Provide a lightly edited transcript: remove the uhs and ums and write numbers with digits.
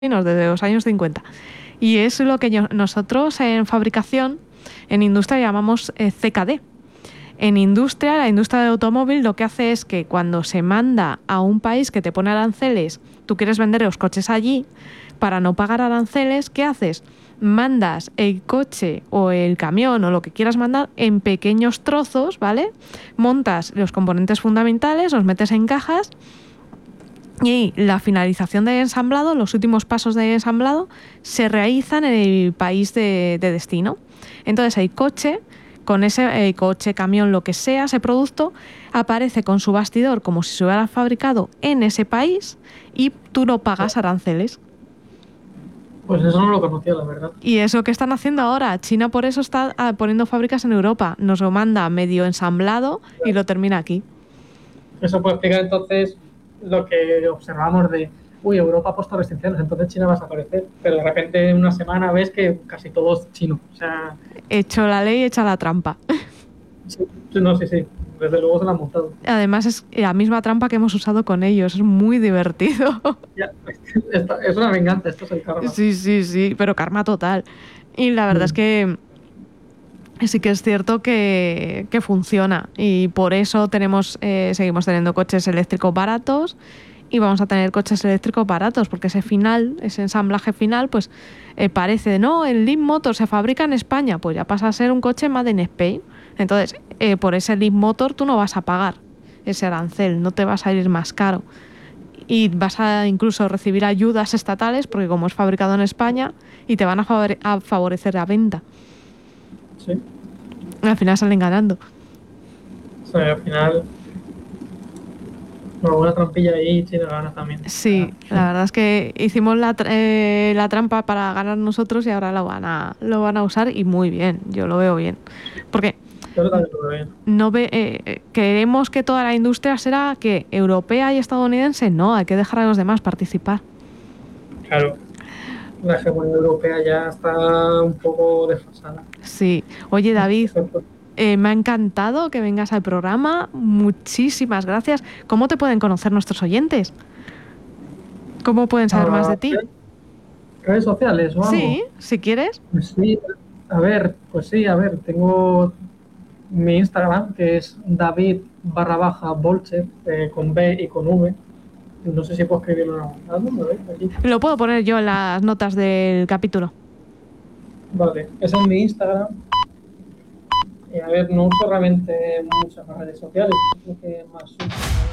desde los años 50. Y es lo que nosotros en fabricación, en industria, llamamos CKD. En industria, la industria del automóvil lo que hace es que cuando se manda a un país que te pone aranceles, tú quieres vender los coches allí, para no pagar aranceles, ¿qué haces? Mandas el coche o el camión o lo que quieras mandar en pequeños trozos, ¿vale? Montas los componentes fundamentales, los metes en cajas y la finalización del ensamblado, los últimos pasos del ensamblado, se realizan en el país de destino. Entonces el coche, con ese coche, camión, lo que sea, ese producto, aparece con su bastidor como si se hubiera fabricado en ese país y tú no pagas aranceles. Pues eso no lo conocía, la verdad. Y eso que están haciendo ahora, China por eso está poniendo fábricas en Europa. Nos lo manda medio ensamblado y lo termina aquí. Eso puede explicar entonces lo que observamos de, uy, Europa ha puesto restricciones, entonces China va a desaparecer. Pero de repente en una semana ves que casi todo es chino. O sea, Hecho la ley, hecha la trampa. sí, no, sí, sí. Desde luego se la han montado. Además es la misma trampa que hemos usado con ellos. Es muy divertido. Ya, es una venganza, esto es el karma. Sí, sí, sí, pero karma total. Y la verdad es que sí que es cierto que funciona. Y por eso seguimos teniendo coches eléctricos baratos y vamos a tener coches eléctricos baratos, porque ese ensamblaje final, pues parece, no, el Leapmotor se fabrica en España, pues ya pasa a ser un coche made in Spain. Entonces, por ese Leapmotor tú no vas a pagar ese arancel, no te va a salir más caro. Y vas a incluso recibir ayudas estatales, porque como es fabricado en España, y te van a favorecer la venta. Sí. Al final salen ganando. O sea, al final, alguna trampilla ahí China gana también. Sí, la verdad es que hicimos la trampa para ganar nosotros y ahora lo van a usar y muy bien, yo lo veo bien. Porque Yo también lo veo bien. queremos que toda la industria será que europea y estadounidense, no, hay que dejar a los demás participar. Claro. La hegemonía europea ya está un poco desfasada. Sí. Oye, David, me ha encantado que vengas al programa. Muchísimas gracias. ¿Cómo te pueden conocer nuestros oyentes? ¿Cómo pueden saber más de ti? ¿Redes sociales o algo? Sí, si quieres. Pues sí, a ver, tengo mi Instagram, que es David_Bolcher, con B y con V. No sé si puedo escribirlo en algún lado, aquí. Lo puedo poner yo en las notas del capítulo. Vale, ese es mi Instagram. Y a ver, no uso realmente muchas redes sociales, creo que más uso